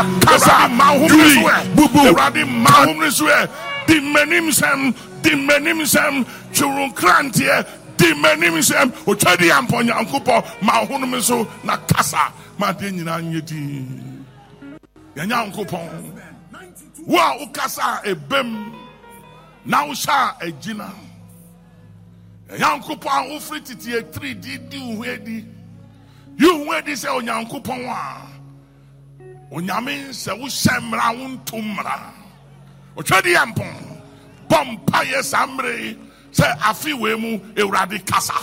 kasa mahumriswe bubu erade mahumriswe di menimsem churun krantie di menimsem otwadi amponyankopo mahunum so na kasa ma de nyina nyedi yanyankopon wa ukasa ebem na usha ejina yanyankopon ufri titie 3D di uhedi yuhedi se onyankopon a onyame se wo semra wontumra otwadi ampon bompa yesamre se afiwe mu ewrade kasa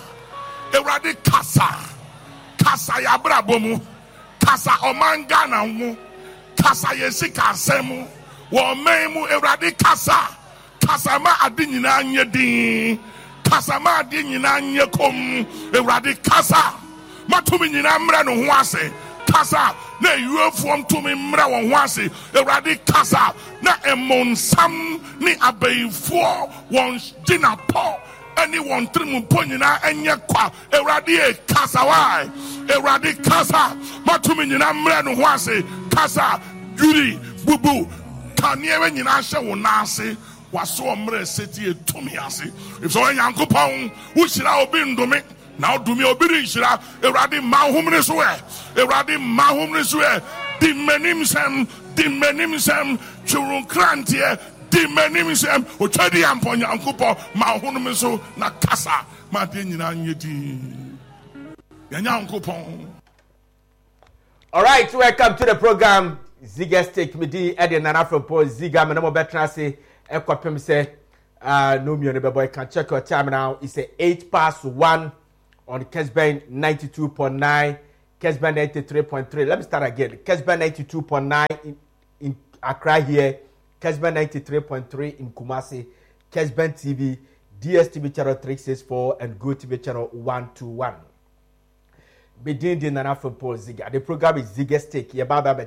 ya brabomu kasa omanga na mu kasa yesika asemu wo memu ewrade kasa ma ade nyina anye din kasa ma ade nyina anye kom ewrade kasa matumi nyina mra no ho ase kasa na yuefuom tumi mra won ho ase ewrade kasa na emonsam ni abayifo won gina po any one trimu ponyina enye kwa ewrade kasa why ewrade kasa matumi nyina mra no ho ase kasa yuri bubu kaniewe nyina hye wo na ase waso mra seti etumi ase if so yankopon wo hira obi ndome na odumi obi ri hira ewrade mahumre so di menimsem churun krantie di menimsem otwadi amponyankopo mahunum so na kasa ma de nyina nyedi yanyankopon. All right, welcome to the program. Ziga Stick me di Eddie Nana from Paul Ziga me no betra say ekwapem say no me on the boy can check your time now. It's 1:08 on Kesben 92.9, Kesben 93.3. Let me start again. Kesben 92.9 in Accra here, Kesben 93.3 in Kumasi, Kesben TV, DSTV channel 364 and Go TV channel 121. Bedin the Nana from Paul Ziga. The program is Ziga Stick.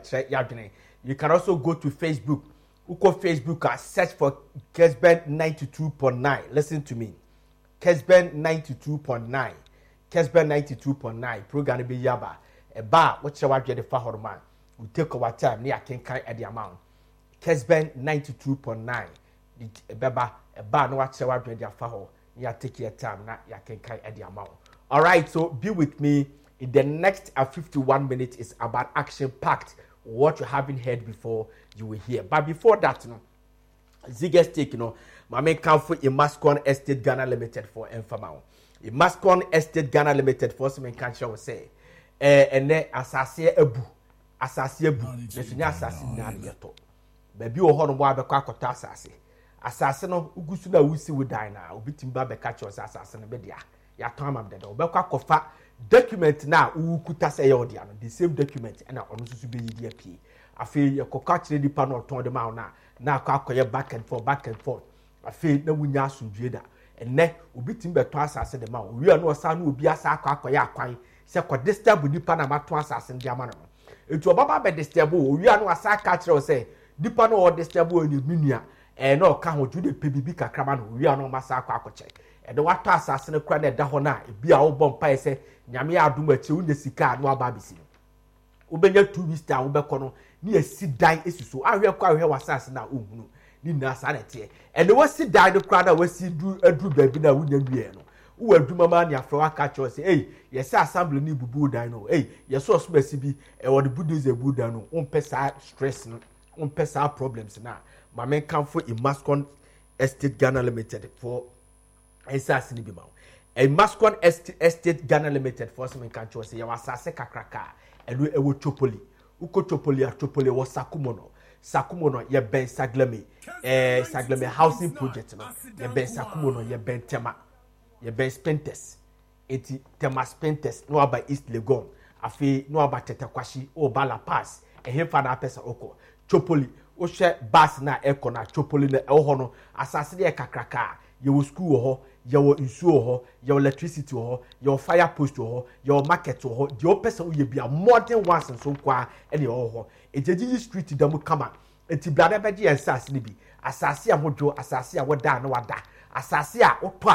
You can also go to Facebook. Uko Facebook search for Kesben 92.9. Listen to me. Kesben 92.9. Kesben 92.9. Program be yaba. A bar, what shall I get the fahorman? We take our time near Kenkai at the amount. Kesben 92.9. The beba, a bar, no what shall I get the fahor. You take your time, not ya Kenkai at the amount. All right, so be with me. In the next 51 minutes is about action packed. What you haven't heard before, you will hear. But before that, Ziga Stick, my main country in Mascon Estate Ghana Limited for Infamao. In Mascon Estate Ghana Limited for some country will say, and then assassin ebu, the assassin Nadiato. Baby or Horn Wabaka assassin. Assassin Ugusuna Wusi would die now, beating Babakacho assassin Bedia. Ya Tom of the Obeka Kofa. Document now ukuta say odiano the same document and on so be DP I feel your cockatry the panel ton them out now ka back and forth I feel na wunya sunjeda and ne obi timbe to asase de ma we no san no obi asa akoya akwan se ko disturb di pana ma to asase ndi ama no etu obaba be disturb o we no asa ka kire o say di pana o disturb o ni minua no ka ho ju de pebibi kakrama no we no ma sa akoche e de wato asase ne kra na da ho na e bia wo bom pa se nyame adum achi wo nesika no ababisi ubenya 2 weeks down ubekọ no ni asidan esiso ahwe kwa ahwe wasase na ohunu ni nasa na tie ene wasidan no kra na wasidu adu baabi na wunya nwie no wo aduma ma ni afro aka cho say hey yesa assembly ni bubu dan no hey yeso osubasi bi e wo de buduze budan no umpesa stress no umpesa problems na ma men kamfo in Mascon Estate Ghana Limited for esas ni bi ma a Mascon Estate Ghana Limited for some country say you asase kakraka enu ewo chopoli uko chopoli a chopoli wo sakumono ye ben sagleme sagleme housing project no ye ben sakumono ye ben tema ye ben spentes eti tema spentes no aba East Legon afi no aba tetekwashi o bala pass hefa na pesa oko chopoli o hwe bus na eko na chopoli na ewo no asase de kakraka ye wo school ho your insuo ho, your electricity ho, your fire post ho, your market ho, the person will be a modern ones and so qua any ho. It's a street damu kama. It's blada beji and sass nibi. Assasia wojo, assasia wada no wada. Assasia opa,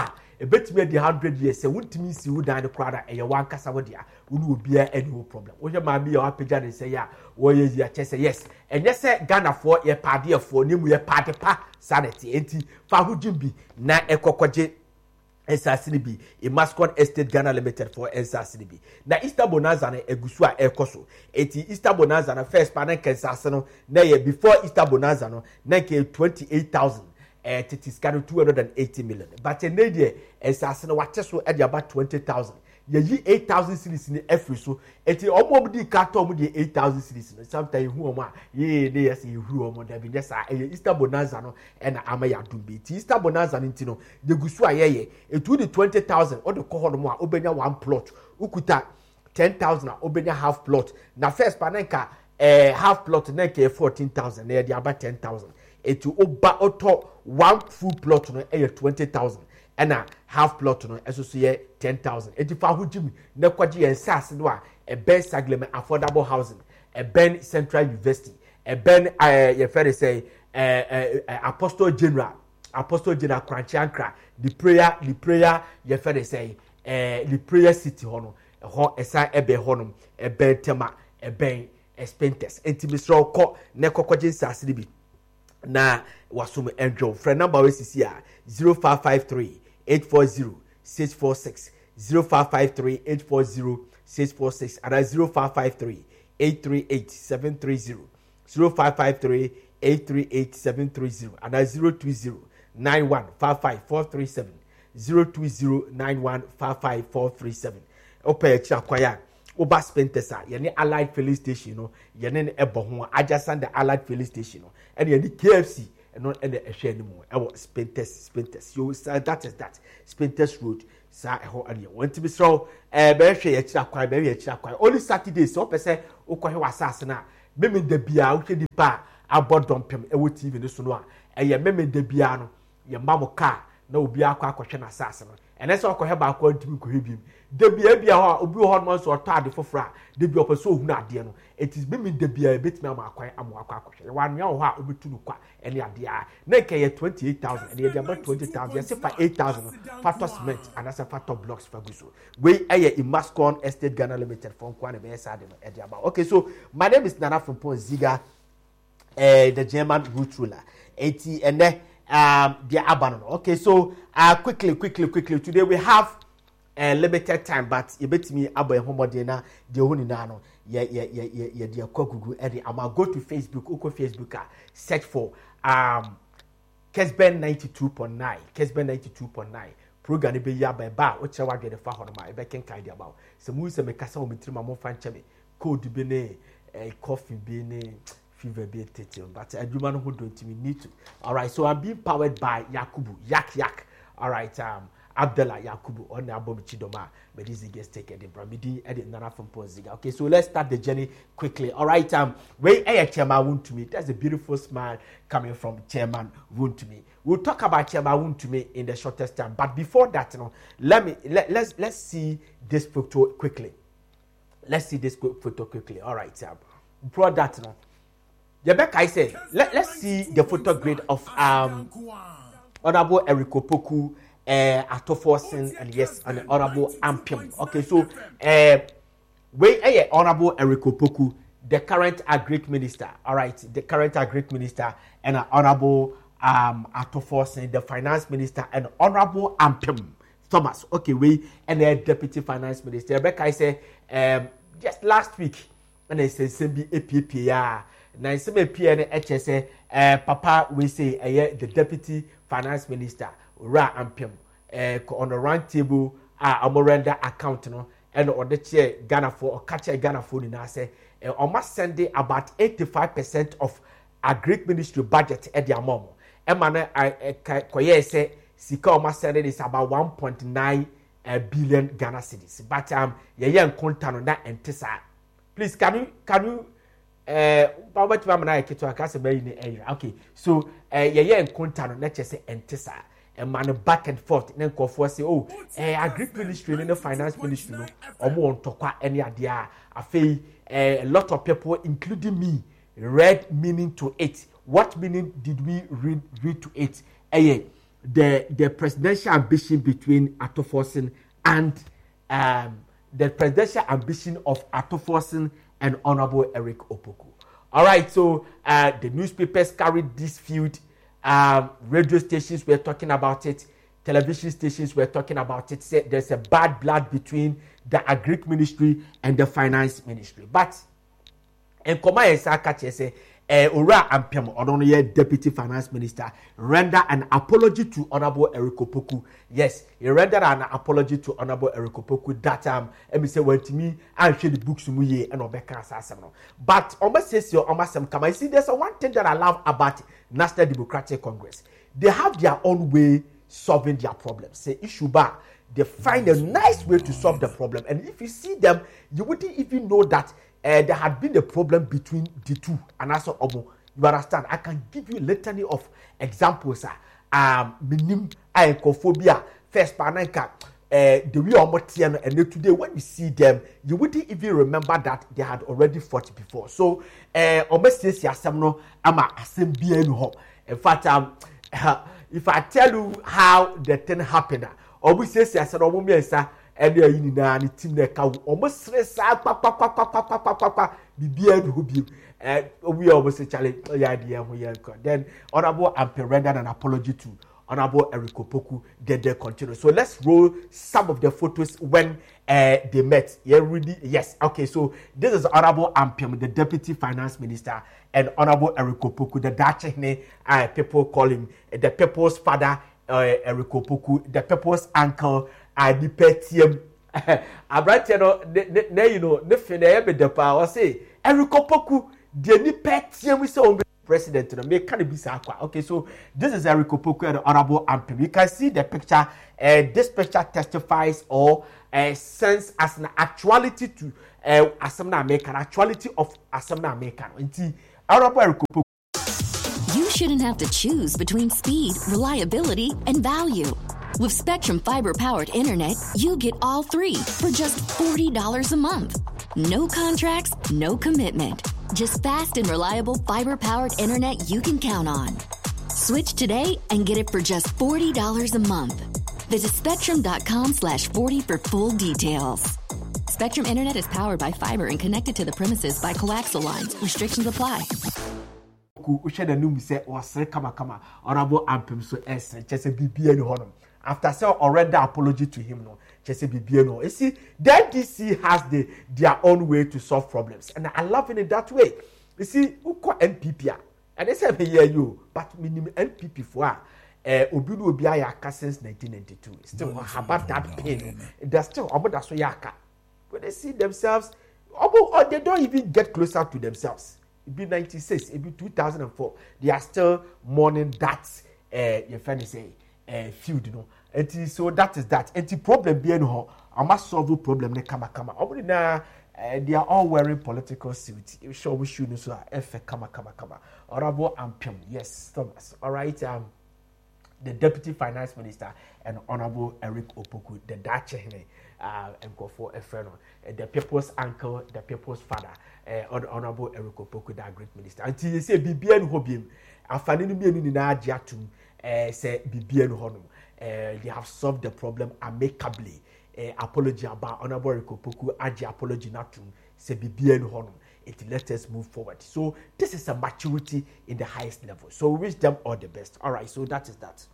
ebetimi di 100 years se wontimi si wo dan de krada eye wan kasa wo dia wo no obia any problem wo hye ma bi ya apagya ne se ya wo ye yi a chese yes enye se Ghana for ye pade afo ne mu ye pade pa sanity enti fa ho jimbi na ekokoje ensasini bi Imascon Estate Ghana Limited for ensasini bi na Easter bonanza na egusu a ekoso eti Easter bonanza na first pa na kensase no na ye before Easter bonanza no na ke 28,000 it is kind of 280 million but in the ensasini wache so e about 20,000 ye 8,000 cedis ni every so eti omo di ka to mo di 8,000 cedis no sometimes hu omo ye dey yes you hu omo da bi nyesa Easter bonanza no e na amaya dumbi ti Easter bonanza nti no de gusu ayeye etu di 20,000 o de ko no a obenya one plot ukuta 10,000 a obenya half plot na first panenka half plot na ke 14,000 na dey about 10,000 etu oba oto one full plot no e 20,000 and a half plot no eso ye 10,000 enti fa ho jimi na kwaje yen sase no a ben sagleme affordable housing ben Central University ben ye fere say Apostle General Kranchankra the prayer ye fere say the prayer city hono ho esa ebe hono ben tema ben Spentes enti misro ko na kokwaje sase bi na wasum enjo friend number we sisi a 0553 840-646 0553-840-646 and 0553-838-730 0553-838-730 and 020-9155-437 020-9155-437 open chakwaya oba Spentesa yene Allied Filling Station no yene ebo ho adjacent the Allied Filling Station no and yene KFC and not any anymore. I was Spentes. You say that is that Spentes Road. Sa ho ani. Want to be so be hwe ye kira kwai be ye kira kwai. Only Saturday so person ukwahe wasase na. Meme da bia wo hwedi pa abodom pem e wo TV ne so no a. Eye meme da bia no ye mamo car na obi akwa akwhwe na asase no. Ene se okwahe ba akwa ntimi ko hebiem. Da bia ho obi ho no so otade fofora. Da bia opeso ohunu ade no. It is meme da bia betimi amakwa akwhwe. Wa nwa ho a obetunu kwa ene ade a. Na ke 28,000 and ye about 20,000. Ye se fa 8,000 factor cement and as a factor blocks for guso. We eye Imascon Estate Ghana Limited for kwa na be sade no ade about. Okay, so my name is Nana from Ziga, the German root ruler. Eti ene the abandon. Okay, so quickly today we have limited time, but you bet me abo homodena de honi na no ye de Google and I'ma go to Facebook, Facebook search for Kesben 92.9 Kesben 92.9 program be ya by ba o chewa get the fa hono ma e be ken kind about se mu se me kasa o mitri ma mo fan cheme code be ne coffee be ne fever be tete but aduma no ho do ntimi need to. All right, so I'm being powered by Yakubu Yak. All right, Abdullah Yakubu on Abomi Chidoma, but this is guest take the Bramidi edit Nana from Ziga. Okay, so let's start the journey quickly. All right, where Chairman Woon to me. That's a beautiful smile coming from Chairman Woon to me. We'll talk about Chairman Woon to me in the shortest time. But before that, let's see this photo quickly. Let's see this photo quickly. All right, before that, Rebecca, I said, let's see the photo grid of Honorable Eric Opoku. Atoforsen and yes, and Honorable Ampium. Okay, so Honorable Eric Opoku, the current Agric Minister. All right, the current Agric Minister and Honorable Atoforsen, the Finance Minister, and Honorable Ampium Thomas. Okay, and the Deputy Finance Minister. Rebecca, I say just last week, and I say Sembi APPA. Now Sembi PN HSA. Papa, we say the Deputy Finance Minister. Ra Ampium on the round table amorenda account no and on the chair Ghana for or catch Ghana for in say almost sending about 85% of a Greek ministry budget at the amount. Emane koye say sika almost sending is about 1.9 billion Ghana cedis. But ye encounter on that entisa. Please can you okay, so ye encounter on that say entisa. A man back and forth then call for say Agric ministry and the finance ministry no omo on tokwa any idea afei a lot of people including me read meaning to it. What meaning did we read to it? the presidential ambition between Ato Forson and the presidential ambition of Ato Forson and Honorable Eric Opoku. All right, so the newspapers carried this feud. Radio stations were talking about it. Television stations were talking about it. Said there's a bad blood between the Agric Ministry and the Finance Ministry. But in Koma Esaka say, Ora Ampiam, Odonoye Deputy Finance Minister, render an apology to Honorable Eric Opoku. Yes, he rendered an apology to Honorable Eric Opoku that me say well to me and share the books to me and Obeka Assassin. But almost says your almost some come. I see there's one thing that I love about National Democratic Congress. They have their own way solving their problems. Say issue bar. They find a nice way to solve the problem. And if you see them, you wouldn't even know that there had been a problem between the two. And also, you understand? I can give you a litany of examples. Minim, aecophobia, first pananka, the way Omotiano, and today when you see them, you wouldn't even remember that they had already fought before. So, almost says Yasamno, ama asembia no. In fact, if I tell you how the thing happened, almost says Yasamno, and you know, and team that almost stress we almost say Charlie, then Honorable Ampe rendered an apology to Honorable Eric Opoku. They continue. So let's roll some of the photos when they met. Yeah, really, yes. Okay, so this is Honorable Ampe, the Deputy Finance Minister, and Honorable Eric Opoku, the Dachshund. People call him the people's father, Eric Opoku, the people's uncle. I be petiem. I brought you know, the finna the power say Eric Opoku, the ni petiem we saw president to the make can be sakwa. Okay, so this is Eric Opoku and the Honorable Ampe. You can see the picture. This picture testifies or sense as an actuality to Asamna American, actuality of Asamna American. And Honorable Eric Opoku. You shouldn't have to choose between speed, reliability, and value. With Spectrum Fiber-powered internet, you get all three for just $40 a month. No contracts, no commitment. Just fast and reliable fiber-powered internet you can count on. Switch today and get it for just $40 a month. Visit spectrum.com/40 for full details. Spectrum Internet is powered by fiber and connected to the premises by coaxial lines. Restrictions apply. Honorable Ampem so just a BBN after say already apology to him no just a BBN. You see that DC has their own way to solve problems, and I love it in that way. You see, who call NPP and they say yeah you, but minimum NPP for Obidu Obiayaka since 1992. Still about that pain. They're still about that so yaka. When they see themselves, or they don't even get closer to themselves. It be 96, it be 2004. They are still mourning that your friend say feud, you know. And so that is that. And the problem being I must solve the problem ne kama. They are all wearing political suits. You sure we should so kama. Honorable Ampium, yes, Thomas. All right, the Deputy Finance Minister and Honorable Eric Opoku, the Dutch and go for a friend, the people's uncle, the people's father, Honorable Eric Opoku, the Great Minister. Until you say BBN Hobim, I find in Jatum, say BBN Honum. They have solved the problem amicably. Apology about Honorable Eric Opoku, Aji apology natum, say BBN Honum. It let us move forward. So this is a maturity in the highest level. So we wish them all the best. All right, so that is that.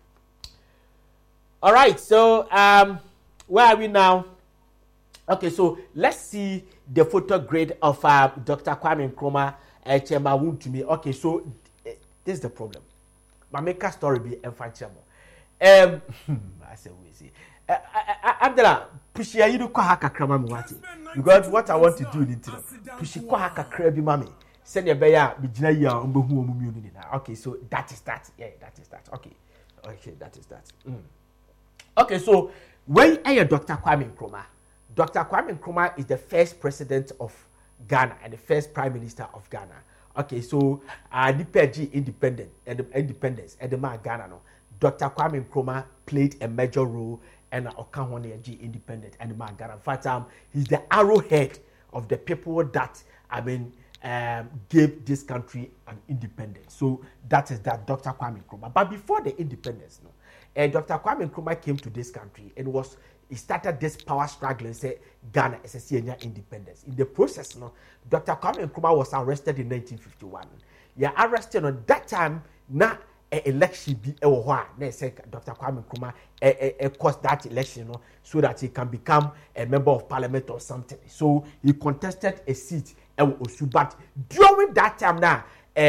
All right, so where are we now? Okay, so let's see the photo grade of Dr. Kwame Nkrumah Chema wound to me. Okay, so this is the problem. My maker story be enfantimo. I say we see. Abdallah, push ya you kwa haka krama mwati. Because what I want to do in intro. Push kwa haka krabi mami. Send your beya bijina ya umbehu omumuni na. Okay, so that is that. Yeah, that is that. Okay, that is that. Okay, so when Dr. Kwame Nkrumah, Dr. Kwame Nkrumah is the first president of Ghana and the first prime minister of Ghana. Okay, so DPG independence and the man Ghana no. Dr. Kwame Nkrumah played a major role and Okanwani independent and the man Ghana. In fact, he's the arrowhead of the people that gave this country an independence. So that is that Dr. Kwame Nkrumah. But before the independence, no. Dr. Kwame Nkrumah came to this country and he started this power struggle and said Ghana is a independence. In the process, Dr. Kwame Nkrumah was arrested in 1951. Yeah, arrested on that time. Now, election be Dr. Kwame Nkrumah caused that election, so that he can become a member of parliament or something. So he contested a seat but during that time now,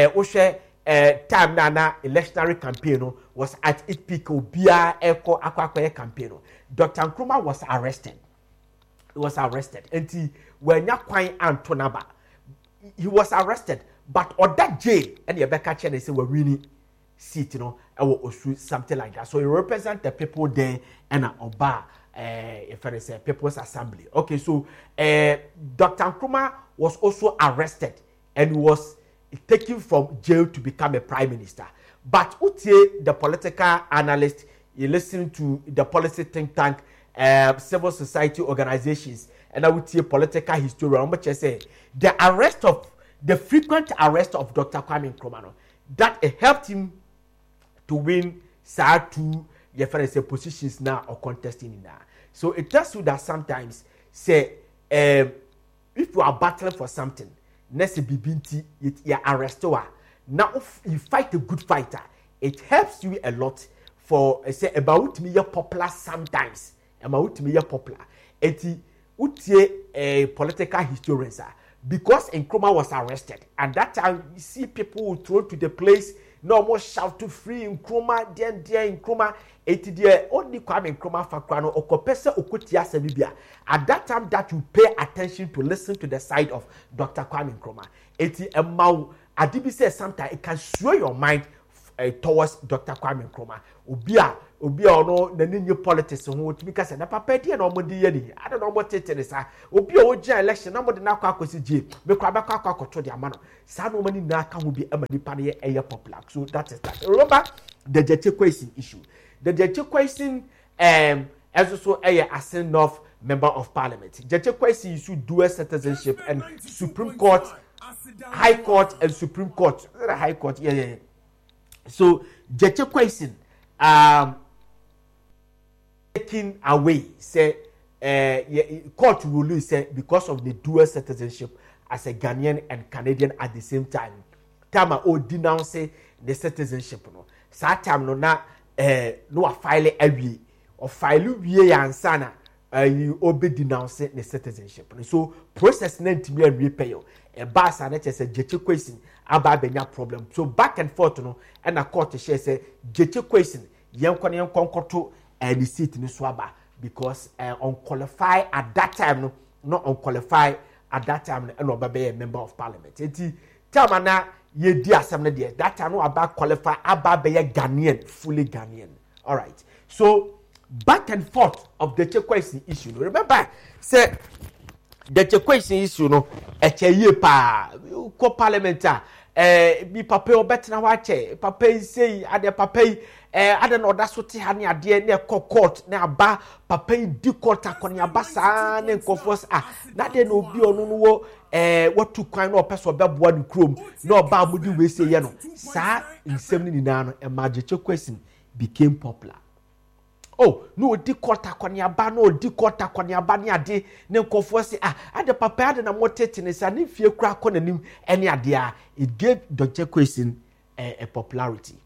time now electionary campaign was at its peak. Obia Eko Akwakoye campaign. Dr. Nkrumah was arrested. He was arrested. And when Nyakwai Antonaba, he was arrested. But on that jail, and the Rebecca Chen say we're really seat, or something like that. So he represent the people there and Oba, if I say People's Assembly. Okay, so Dr. Nkrumah was also arrested and was taken from jail to become a prime minister. But Utie, the political analyst, you listen to the policy think tank, civil society organizations, and I would say political historian, which I say the frequent arrest of Dr. Kwame Nkrumah, that helped him to win two positions now or contesting now. So it tells you that sometimes say if you are battling for something, next bibinti you arrest. Now if you fight a good fighter, it helps you a lot for say about me popular sometimes. About me popular. Eti utie a political historian because Nkrumah was arrested. And that time you see people throw to the place, no more shout to free Nkrumah, dear Nkrumah. Eti only Kwame Nkrumah fakrano okopese okutia sebibia. At that time that you pay attention to listen to the side of Dr. Kwame Nkrumah. Eti emau adibi says sometimes it can sway your mind towards Dr. Kwame Nkrumah. Obia ono na new politics ho because na papa die na omodi ye ni. I don't know what it is. Obia oja election na omodi na kwa akosi je. Me kwa bakwa akoto de amano. Sa no mani na aka ho bi amani pa na ye popular. So that is that. Remember the Jeche Kwesi issue. The Jeche Kwesi also a sin of member of parliament. Jeche Kwesi should dual citizenship and Supreme Court, High Court and Supreme Court. High Court, yeah. So Jeche Kwesi taken away, say court ruling say because of the dual citizenship as a Ghanaian and Canadian at the same time. Tama o denounce the citizenship no. Sa time no na no file awie or file wie ansana you obe denounce the citizenship. So process na ntimi awie pay e ba sa na say Jeche Kwesi aba benya problem. So back and forth no and a court share say Jeche Kwesi yen konkoto the seat ni swaba because unqualified at that time no not unqualified at that time and obabe a member of parliament. Eti time na ye di asem na there that time no about qualify aba be Ghanaian, fully Ghanaian. All right. So back and forth of the Jeche Kwesi issue. Remember say the Jeche Kwesi issue no ye pa ko parliamentar bi papa obetna wache papa say ade papa ade no da so te ha ne ade ne court na aba papa di court akoni aba saa ne nkofos na de no obi onu no wo watu kwan na opeso beboa ne krom na oba amudi we say ye no saa nsem ni na no Jeche Kwesi became popular. Oh, no, di court akoni aba no di court akoni aba ne ade ne nkofo se ade papa ade na motete ne sa ne fie kura akọ nanim ene ade it gave Jeche Kwesi a popularity.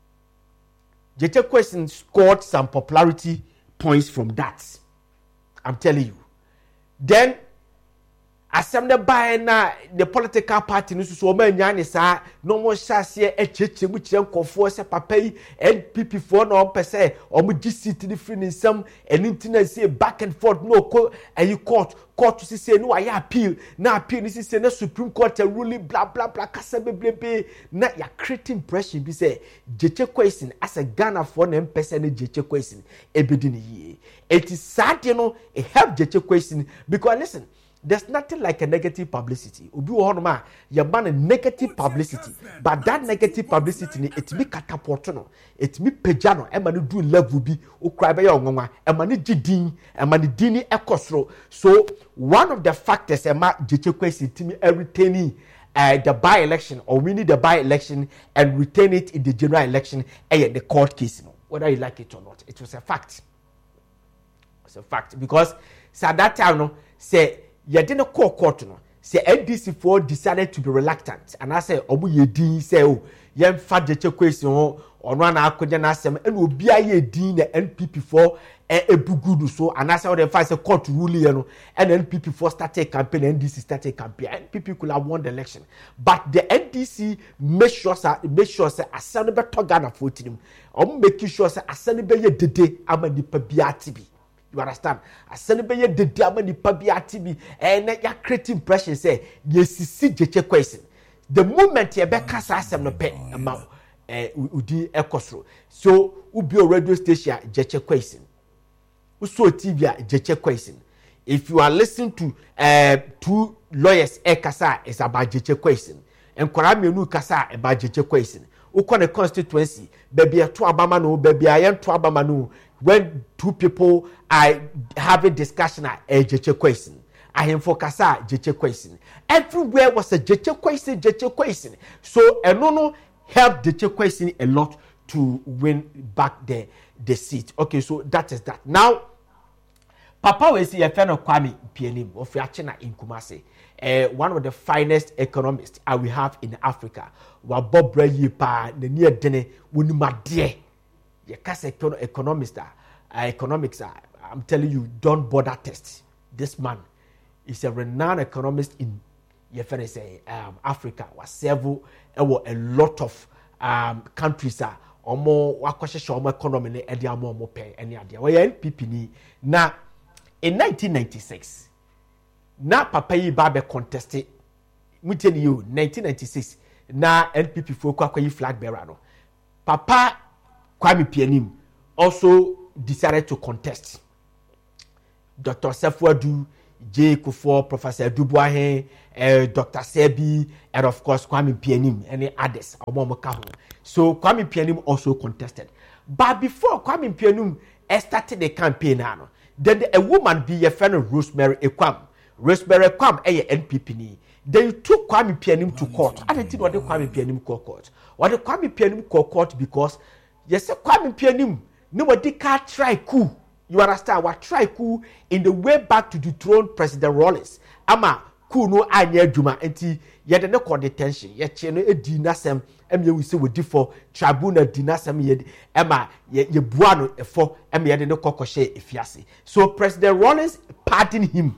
Jeche Kwesi scored some popularity points from that. I'm telling you. Then assemble by na the political party no so ma nya ne sa no mo hyase echeche mu kire nkofo se papa yi NPP for no pese o mu GCT ni free ni sam enitina say back and forth no ko ayi court to say no ayi appeal ni say na Supreme Court ruling blah blah blah kasa beblebe na ya creating impression bi say Jeche Kwesi as a Ghana for na pese na Jeche Kwesi ebedi ni yi it is sad it help Jeche Kwesi because listen, there's nothing like a negative publicity. Obi wo honoma ya ban a negative publicity, but that negative publicity ni it me catapult no, it me pagya no, e ma no do level bi, okra be ya onwanwa, e ma no gidin, e ma no dini ekosro. So one of the factors e ma Jeche Kwesi timi retaining the by-election or winning the by-election and retain it in the general election the court case no. whether you like it or not. It was a fact. It's a fact because at that time, no, say you didn't call court, no. Say NDC4 decided to be reluctant, and I say, Obu Yedi say, oh, yem fat the question on one akonya na asem, and will be a dean the NPP4 a bugudu so, and I say, the fight a court ruling, you know, and NPP4 started campaign, NDC started campaign, NPP could have won the election, but the NDC make sure say a senate togana for him, or making sure say a senate the day I'm a nipa. You understand? I celebrate the diamond TV and you're creating impression say yes see jeche question. The moment you be kasa asem no pe amount udi ekosro. So ubi a radio station jeche question. Uso TV jeche question. If you are listening to two lawyers kasa is about jeche question. And Kwarame nu kasa about jeche question. Ukone constituency baby to abama no baby ayen to abama no. When two people are having discussion at a jeche question, I am for kasa jeche question. Everywhere was a jeche question. So Enono helped jeche question a lot to win back the seat. Okay, so that is that. Now, Papa will see a fan of Kwame Pianim of Yachina in Kumasi, one of the finest economists we have in Africa. Wa Bob Brayipa, the near Dene, Wunimadie. Economics, I'm telling you, don't bother test. This man is a renowned economist in Africa. Was several, a lot of countries are more economy and they are more pay any idea. NPP now in 1996. Now Papa Babe contested. Me tell you, 1996. Now NPP for flag bearer. Papa Kwame Pianim also decided to contest. Dr. Sefwadu, J. Kufuor, Professor Dubois, Dr. Sebi, and of course Kwame Pianim, and others. So Kwame Pianim also contested. But before Kwame Pianim started the campaign, then a woman be a friend of Rosemary Ekwam. Rosemary Ekwam, a NPP. They took Kwame Pianim to court. I didn't know what the Kwame Pianim court. What the Kwame Pianim court because yes, Kwame Pianim, nobody can try coup. You understand? What try coup in the way back to dethrone President Rawlings. Ama coup no anya juma enti yede ne call detention. Ye che no edi nasem em ye wisi we for tribunal di nasem ye ema ye bua no efo em yede ne kokoshe efiase. So President Rawlings pardoned him.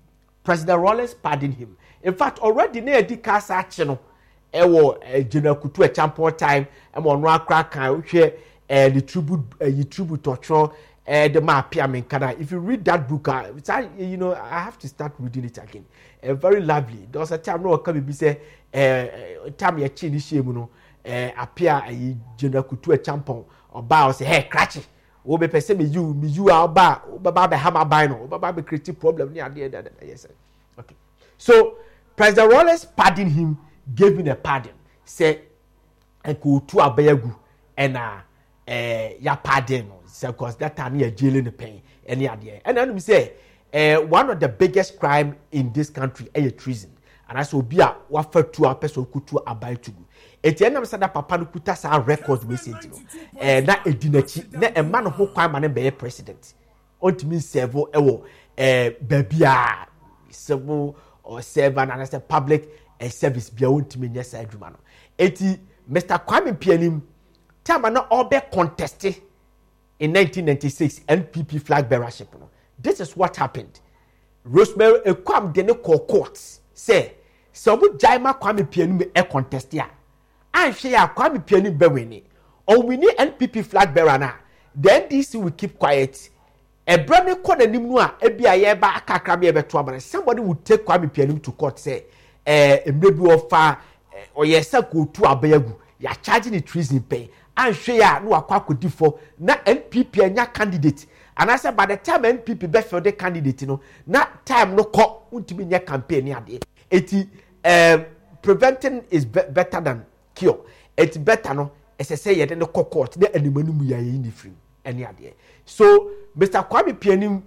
In fact, already ne edi kasa ache no ewo General Kutu Achampon time em ono akra kan hwe the tribute torture the map kana. If you read that book, you know, I have to start reading it again. Very lovely. There was a time no come be say time ye chi ni shemu no appear General Kutu Achampon oba say hey cratchy wo be pese me you oba be hammer buy no oba be create problem ni ade yes. Okay. So President Rawlings pardoned him, gave him a pardon. Say and go to Abayagu and ya pardon because that time you're jailing the pain any idea. And then we say one of the biggest crime in this country is treason. And I saw be a wafer to a person who to abide to. At the end of the papa no put us our records we say na a dinachi na a man who crime and be a president. Ought mean several baby several or seven and as a public service beyond to me yes I do man. Eti Mr. Kwame Pianim time na all be contested in 1996 NPP flag bearership. This is what happened. Rosemary Ekwam de no court say so bu jaima Kwame Pianim e contest ya. I share Kwame Pianim be winning. Or we need NPP flag bearer na. The NDC will keep quiet. A brand call the Nimua, a BIA ba akakra be to somebody would take Kwame Pianim to court say maybe offer or yes go to Abayagu. You are charging the treason pay. And share no akwa for na NPP anya candidate. And I said by the time NPP be for the candidate, you know, na time no call untimi nya campaign ya de. Eti preventing is better than cure. It's better no as I say no court na animanu mu ya yin free any ade. So Mr. Kwame Pianim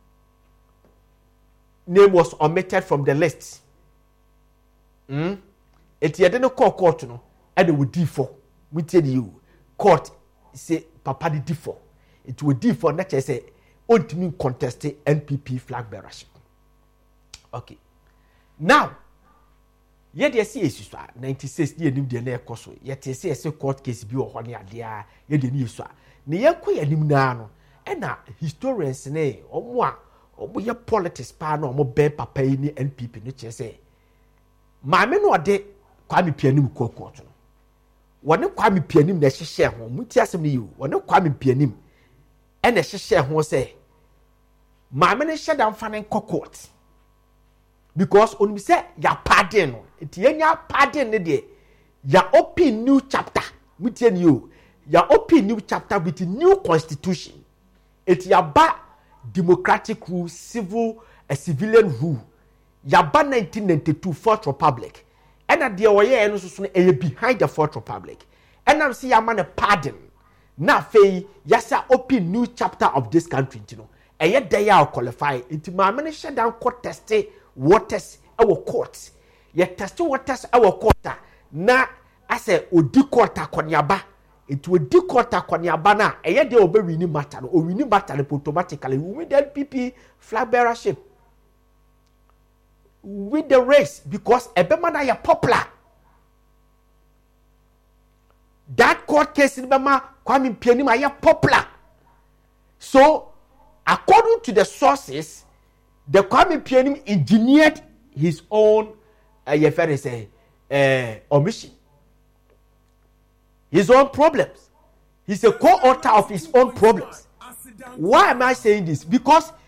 name was omitted from the list. Eti no court no and they would default. We tell you court say papa di D4 it will D4 na che say ultimate contest NPP flag bearership. Okay, now yet you see is 96 year nim de na ekoso yet you see court case bi o ho ne ade a ye de ni so ne yakọ yanim na no e na historians ne omo a omo ye politics pa na omo be papa yi ni NPP no che say maame no ode Kwame Pianim court no wone Kwame Pianim na hyehye ho muti asem ne yi wone Kwame Pianim e na hyehye ho say maame ne hye dan fa ne court because on say ya pardon no enti yenya pardon ne de ya open new chapter mutie ne yo ya open new chapter with new constitution enti ya ba democratic rule civilian rule ya ba 1992 Fourth Republic and at the oye no so no behind the Fourth Republic and am see ya man a pardon na fei yasa open new chapter of this country you know eye dey ya qualify enti ma me shut down court test waters our court ye test waters our court na ase odi court akoniaba it will di court akoniaba na eye dey obe win matter no o win matter automatically we win the NPP flag bearership with the race because ebema na ya popular that court case in Bama Kwame Pianim are popular. So according to the sources the Kwame Pianim engineered his own omission, his own problems. He's a co-author of his own problems. Why am I saying this? Because